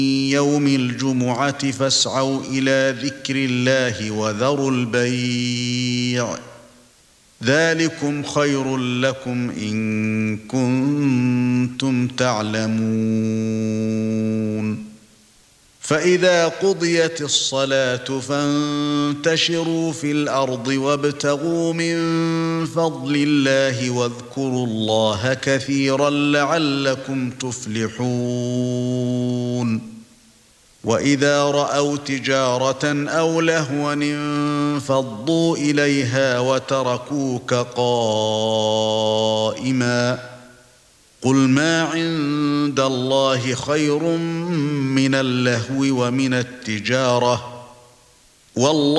يوم الجمعة فاسعوا إلى ذكر الله وذروا البيع ذلكم خير لكم إن كنتم تعلمون فإذا قضيت الصلاة فانتشروا في الأرض وابتغوا من فضل الله واذكروا الله كثيرا لعلكم تفلحون وإذا رأوا تجارة أو لهوا انفضوا إليها وتركوك قائما قل ما عند الله خير من اللهو ومن التجارة والله